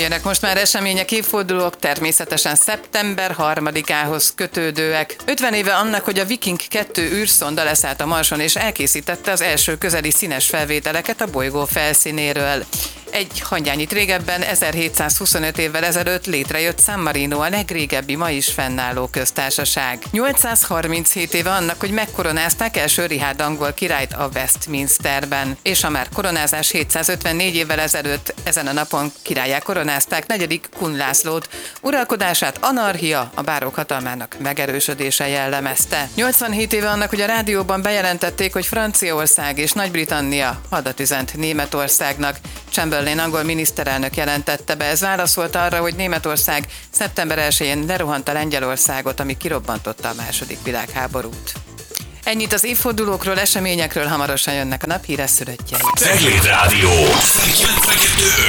Jönnek most már események, évfordulók, természetesen szeptember 3-ához kötődőek. 50 éve annak, hogy a Viking 2 űrszonda leszállt a Marson és elkészítette az első közeli színes felvételeket a bolygó felszínéről. Egy hangyányit régebben, 1725 évvel ezelőtt létrejött San Marino, a legrégebbi ma is fennálló köztársaság. 837 éve annak, hogy megkoronázták első Richárd angol királyt a Westminsterben. És a már koronázás 754 évvel ezelőtt ezen a napon királlyá koronázták negyedik Kun Lászlót. Uralkodását anarchia, a bárók hatalmának megerősödése jellemezte. 87 éve annak, hogy a rádióban bejelentették, hogy Franciaország és Nagy-Britannia hadat üzent Németországnak. Chamberlain angol miniszterelnök jelentette be, ez válaszolt arra, hogy Németország szeptember 1-én lerohanta Lengyelországot, ami kirobbantotta a második világháborút. Ennyit az évfordulókról, eseményekről, hamarosan jönnek a naphíres szülöttjei. Cegléd Rádió 92.5